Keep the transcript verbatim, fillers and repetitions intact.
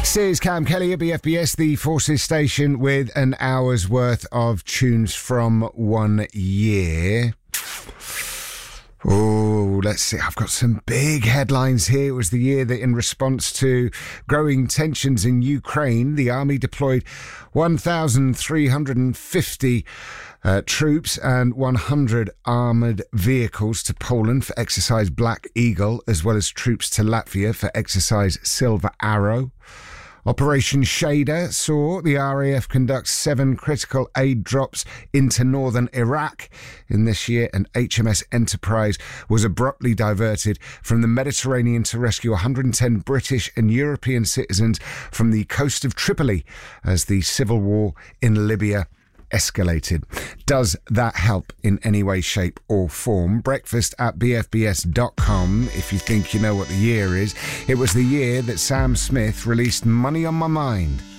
This is Cam Kelly at B F B S, the Forces station, with an hour's worth of tunes from one year. Oh, let's see. I've got some big headlines here. It was the year that, in response to growing tensions in Ukraine, the army deployed one thousand three hundred fifty uh, troops and one hundred armoured vehicles to Poland for Exercise Black Eagle, as well as troops to Latvia for Exercise Silver Arrow. Operation Shader saw the R A F conduct seven critical aid drops into northern Iraq in this year, and H M S Enterprise was abruptly diverted from the Mediterranean to rescue one hundred ten British and European citizens from the coast of Tripoli as the civil war in Libya escalated. Does that help in any way, shape or form? Breakfast at b f b s dot com if you think you know what the year is. It was the year that Sam Smith released Money on My Mind.